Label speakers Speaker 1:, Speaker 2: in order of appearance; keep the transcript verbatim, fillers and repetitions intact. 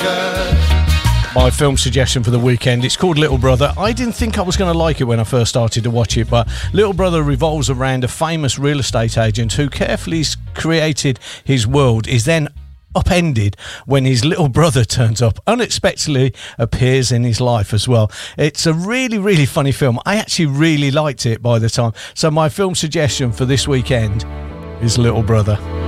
Speaker 1: longer.
Speaker 2: My film suggestion for the weekend, it's called Little Brother. I didn't think I was going to like it when I first started to watch it, but Little Brother revolves around a famous real estate agent who carefully created his world, is then upended when his little brother turns up, unexpectedly appears in his life as well. It's a really, really funny film. I actually really liked it by the time. So my film suggestion for this weekend is Little Brother.